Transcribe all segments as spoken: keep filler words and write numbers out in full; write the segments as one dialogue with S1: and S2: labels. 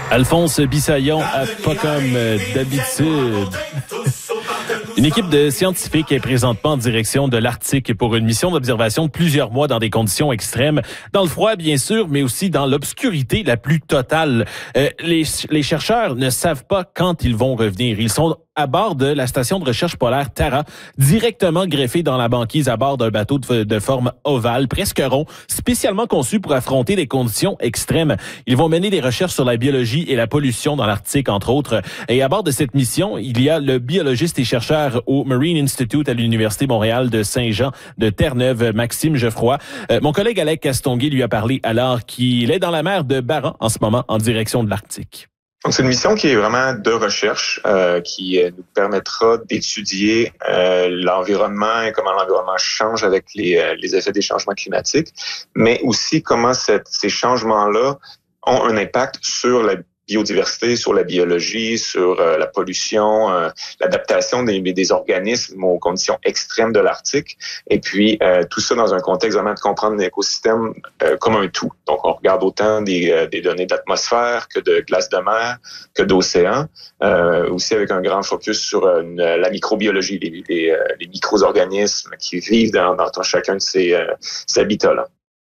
S1: Alphonse Bissaillon, pas comme d'habitude. Une équipe de scientifiques est présentement en direction de l'Arctique pour une mission d'observation de plusieurs mois dans des conditions extrêmes. Dans le froid, bien sûr, mais aussi dans l'obscurité la plus totale. Euh, les, les chercheurs ne savent pas quand ils vont revenir. Ils sont à bord de la station de recherche polaire Tara, directement greffés dans la banquise à bord d'un bateau de, de forme ovale, presque rond, spécialement conçu pour affronter des conditions extrêmes. Ils vont mener des recherches sur la biologie et la pollution dans l'Arctique, entre autres. Et à bord de cette mission, il y a le biologiste et chercheur au Marine Institute à l'Université Montréal de Saint-Jean de Terre-Neuve, Maxime Geoffroy. Euh, mon collègue Alec Castonguay lui a parlé alors qu'il est dans la mer de Barents en ce moment, en direction de l'Arctique.
S2: Donc, c'est une mission qui est vraiment de recherche, euh, qui nous permettra d'étudier euh, l'environnement et comment l'environnement change avec les, euh, les effets des changements climatiques, mais aussi comment cette, ces changements-là ont un impact sur la biodiversité, sur la biologie, sur euh, la pollution, euh, l'adaptation des, des organismes aux conditions extrêmes de l'Arctique. Et puis, euh, tout ça dans un contexte vraiment de comprendre l'écosystème euh, comme un tout. Donc, on regarde autant des, euh, des données d'atmosphère que de glace de mer, que d'océan, euh, aussi avec un grand focus sur euh, une, la microbiologie, les, les, euh, les micro-organismes qui vivent dans, dans chacun de ces, euh, ces habitats-là.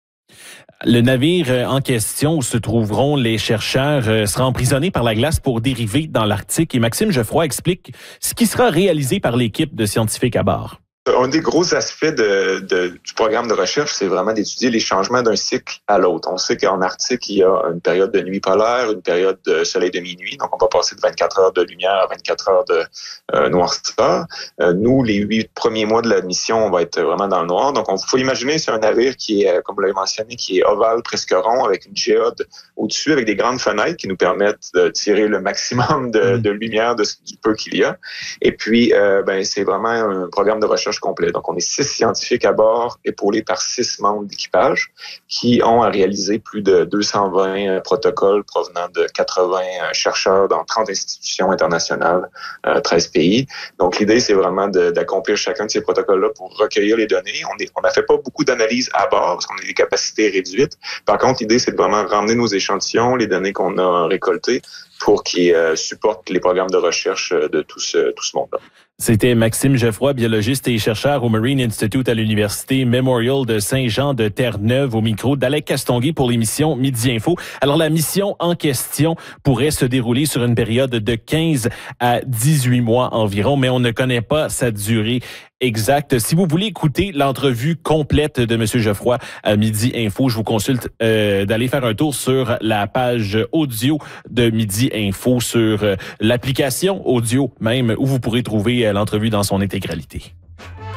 S1: Le navire en question où se trouveront les chercheurs sera emprisonné par la glace pour dériver dans l'Arctique. Et Maxime Geoffroy explique ce qui sera réalisé par l'équipe de scientifiques à bord.
S2: Un des gros aspects de, de, du programme de recherche, c'est vraiment d'étudier les changements d'un cycle à l'autre. On sait qu'en Arctique, il y a une période de nuit polaire, une période de soleil de minuit. Donc, on va passer de vingt-quatre heures de lumière à vingt-quatre heures de euh, noirceur. Euh, nous, les huit premiers mois de la mission, on va être vraiment dans le noir. Donc, on faut imaginer, c'est un navire qui est, comme vous l'avez mentionné, qui est ovale, presque rond, avec une géode au-dessus, avec des grandes fenêtres qui nous permettent de tirer le maximum de, de lumière de, du peu qu'il y a. Et puis, euh, ben, c'est vraiment un programme de recherche complet. Donc, on est six scientifiques à bord, épaulés par six membres d'équipage, qui ont à réaliser plus de deux cent vingt protocoles provenant de quatre-vingts chercheurs dans trente institutions internationales, euh, treize pays. Donc, l'idée, c'est vraiment de, d'accomplir chacun de ces protocoles-là pour recueillir les données. On est, on n'a fait pas beaucoup d'analyses à bord parce qu'on a des capacités réduites. Par contre, l'idée, c'est de vraiment ramener nos échantillons, les données qu'on a récoltées, pour qu'ils euh, supportent les programmes de recherche de tout ce, tout ce monde-là.
S1: C'était Maxime Geoffroy, biologiste et chercheur au Marine Institute à l'Université Memorial de Saint-Jean de Terre-Neuve, au micro d'Alec Castonguay pour l'émission Midi Info. Alors, la mission en question pourrait se dérouler sur une période de quinze à dix-huit mois environ, mais on ne connaît pas sa durée exacte. Si vous voulez écouter l'entrevue complète de M. Geoffroy à Midi Info, je vous consulte euh, d'aller faire un tour sur la page audio de Midi Info, sur euh, l'application audio même, où vous pourrez trouver euh, l'entrevue dans son intégralité.